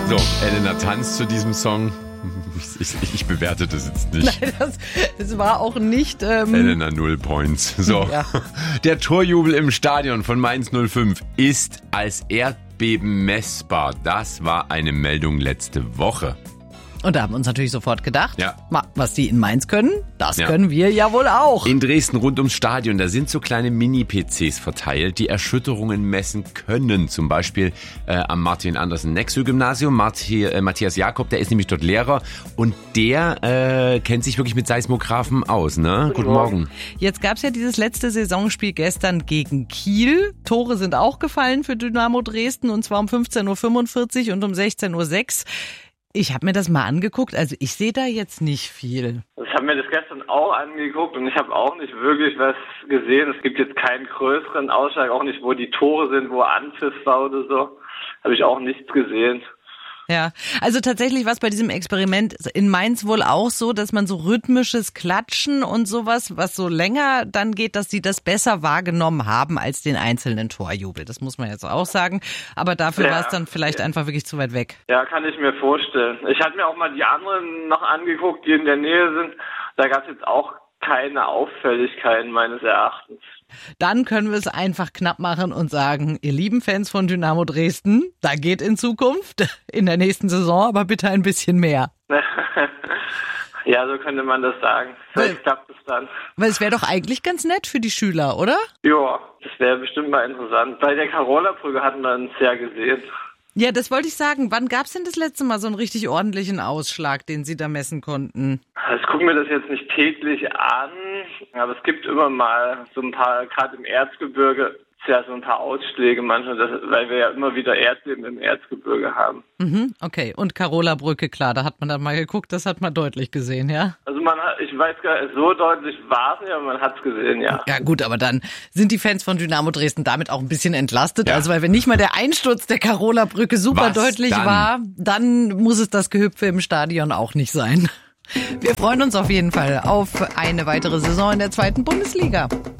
So, Elena tanzt zu diesem Song. Ich bewerte das jetzt nicht. Nein, das war auch nicht... Elena 0 Points. So, ja. Der Torjubel im Stadion von Mainz 05 ist als Erdbeben messbar. Das war eine Meldung letzte Woche. Und da haben wir uns natürlich sofort gedacht, was die in Mainz können, das können wir ja wohl auch. In Dresden rund ums Stadion, da sind so kleine Mini-PCs verteilt, die Erschütterungen messen können. Zum Beispiel am Martin-Andersen-Nexö-Gymnasium. Matthias Jakob, der ist nämlich dort Lehrer und der kennt sich wirklich mit Seismographen aus. Ne? Guten Morgen. Jetzt gab es ja dieses letzte Saisonspiel gestern gegen Kiel. Tore sind auch gefallen für Dynamo Dresden und zwar um 15.45 Uhr und um 16.06 Uhr. Ich habe mir das mal angeguckt, also ich sehe da jetzt nicht viel. Ich habe mir das gestern auch angeguckt und ich habe auch nicht wirklich was gesehen. Es gibt jetzt keinen größeren Ausschlag, auch nicht, wo die Tore sind, wo Anpfiff war oder so. Habe ich auch nichts gesehen. Ja, also tatsächlich war es bei diesem Experiment in Mainz wohl auch so, dass man so rhythmisches Klatschen und sowas, was so länger dann geht, dass sie das besser wahrgenommen haben als den einzelnen Torjubel. Das muss man jetzt auch sagen. Aber dafür war es dann vielleicht einfach wirklich zu weit weg. Ja, kann ich mir vorstellen. Ich hatte mir auch mal die anderen noch angeguckt, die in der Nähe sind. Da gab es jetzt auch keine Auffälligkeiten meines Erachtens. Dann können wir es einfach knapp machen und sagen, ihr lieben Fans von Dynamo Dresden, da geht in Zukunft, in der nächsten Saison, aber bitte ein bisschen mehr. Ja, so könnte man das sagen. Vielleicht klappt es dann. Weil es wäre doch eigentlich ganz nett für die Schüler, oder? Ja, das wäre bestimmt mal interessant. Bei der Carola-Brücke hatten wir uns ja gesehen. Ja, das wollte ich sagen. Wann gab es denn das letzte Mal so einen richtig ordentlichen Ausschlag, den Sie da messen konnten? Ich gucke mir das jetzt nicht täglich an, aber es gibt immer mal so ein paar, gerade im Erzgebirge, ja so ein paar Ausschläge manchmal, weil wir ja immer wieder Erdbeben im Erzgebirge haben. Okay, und Carola-Brücke, klar, da hat man dann mal geguckt, das hat man deutlich gesehen, ja? Also ich weiß gar nicht, so deutlich war es nicht, aber man hat es gesehen, ja. Ja gut, aber dann sind die Fans von Dynamo Dresden damit auch ein bisschen entlastet. Ja. Also weil wenn nicht mal der Einsturz der Carola-Brücke super deutlich war, dann muss es das Gehüpfe im Stadion auch nicht sein. Wir freuen uns auf jeden Fall auf eine weitere Saison in der 2. Bundesliga.